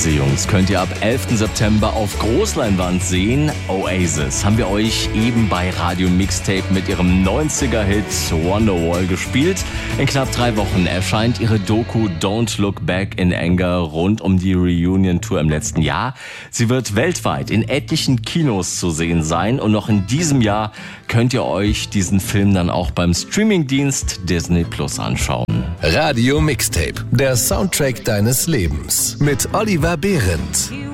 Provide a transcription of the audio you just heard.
Diese Jungs könnt ihr ab 11. September auf Großleinwand sehen. Oasis haben wir euch eben bei Radio Mixtape mit ihrem 90er-Hit Wonderwall gespielt. In knapp 3 Wochen erscheint ihre Doku Don't Look Back in Anger rund um die Reunion-Tour im letzten Jahr. Sie wird weltweit in etlichen Kinos zu sehen sein und noch in diesem Jahr könnt ihr euch diesen Film dann auch beim Streamingdienst Disney Plus anschauen. Radio Mixtape, der Soundtrack deines Lebens mit Oliver Behrendt.